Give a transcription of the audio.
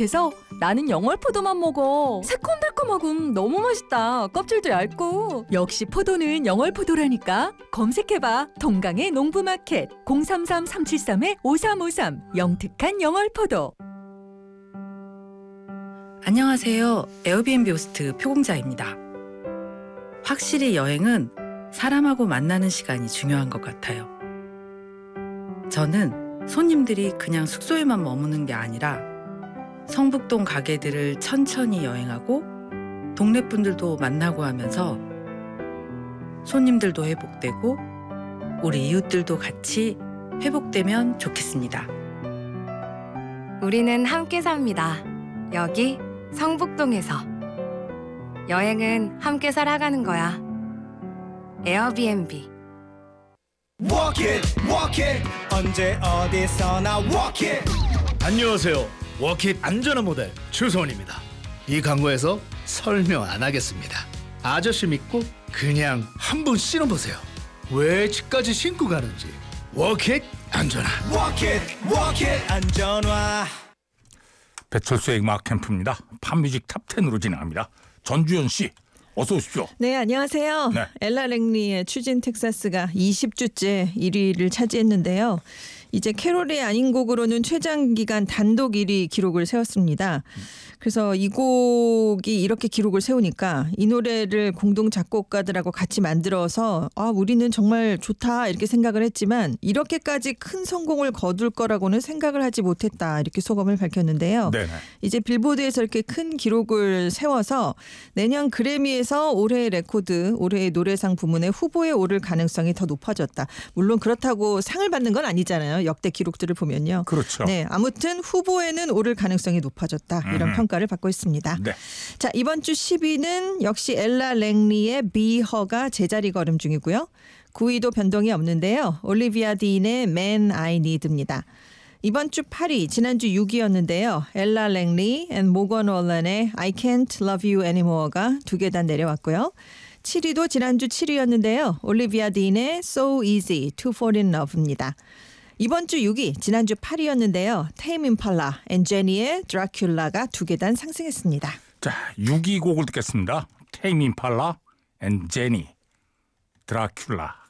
못해서 나는 영월포도만 먹어. 새콤달콤하고 너무 맛있다. 껍질도 얇고. 역시 포도는 영월포도라니까. 검색해봐. 동강의 농부마켓 033-373-5353 영특한 영월포도. 안녕하세요. 에어비앤비 호스트 표공자입니다. 확실히 여행은 사람하고 만나는 시간이 중요한 것 같아요. 저는 손님들이 그냥 숙소에만 머무는 게 아니라 성북동 가게들을 천천히 여행하고 동네 분들도 만나고 하면서 손님들도 회복되고 우리 이웃들도 같이 회복되면 좋겠습니다. 우리는 함께 삽니다. 여기 성북동에서. 여행은 함께 살아가는 거야. 에어비앤비. Walk it, walk it. 언제 어디서나 walk it. 안녕하세요. 워킷 안전한 모델 최소원입니다. 이 광고에서 설명 안 하겠습니다. 아저씨 믿고 그냥 한번 신어보세요. 왜 집까지 신고 가는지. 워킷 안전한. Walk it, walk it. 안전화. 배철수의 음악 캠프입니다. 팝뮤직 탑10으로 진행합니다. 전주현 씨, 어서 오십시오. 네, 안녕하세요. 네. 엘라 랭리의 추진 텍사스가 20주째 1위를 차지했는데요. 이제 캐롤이 아닌 곡으로는 최장기간 단독 1위 기록을 세웠습니다. 그래서 이 곡이 이렇게 기록을 세우니까 이 노래를 공동 작곡가들하고 같이 만들어서 우리는 정말 좋다 이렇게 생각을 했지만 이렇게까지 큰 성공을 거둘 거라고는 생각을 하지 못했다 이렇게 소감을 밝혔는데요. 네네. 이제 빌보드에서 이렇게 큰 기록을 세워서 내년 그래미에서 올해의 레코드, 올해의 노래상 부문에 후보에 오를 가능성이 더 높아졌다. 물론 그렇다고 상을 받는 건 아니잖아요. 역대 기록들을 보면요. 그렇죠. 네, 아무튼 후보에는 오를 가능성이 높아졌다. 이런 평가를 받고 있습니다. 네. 자, 이번 주 10위는 역시 엘라 랭리의 Be Her가 제자리 걸음 중이고요. 9위도 변동이 없는데요. 올리비아 딘의 Man I Need입니다. 이번 주 8위, 지난주 6위였는데요. 엘라 랭리 앤 모건 월런의 I Can't Love You Anymore가 2계단 내려왔고요. 7위도 지난주 7위였는데요. 올리비아 딘의 So Easy to Fall in Love입니다. 이번 주 6위, 지난주 8위였는데요. 테임 임팔라 앤 제니의 드라큘라가 2계단 상승했습니다. 자, 6위 곡을 듣겠습니다. 테임 임팔라 앤 제니, 드라큘라.